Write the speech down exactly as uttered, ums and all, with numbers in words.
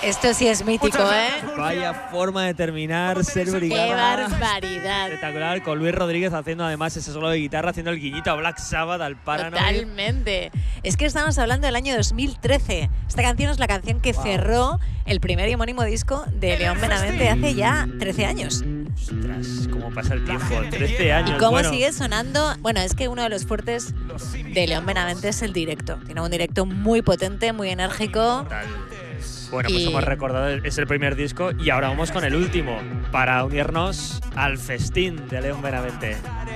Esto sí es mítico, ¿eh? Vaya forma de terminar, Ser ¡Qué Brigada. barbaridad! Espectacular, con Luis Rodríguez haciendo además ese solo de guitarra, haciendo el guiñito a Black Sabbath, al Paranoid. Totalmente. Es que estamos hablando del año dos mil trece. Esta canción es la canción que wow. cerró el primer y homónimo disco de León Benavente hace ya trece años. Ostras, cómo pasa el tiempo, trece años. ¿Y cómo bueno. sigue sonando? Bueno, es que uno de los fuertes de León Benavente es el directo. Tiene un directo muy potente, muy enérgico. Total. Bueno, pues y... hemos recordado, es el primer disco y ahora vamos con el último para unirnos al festín de León Benavente.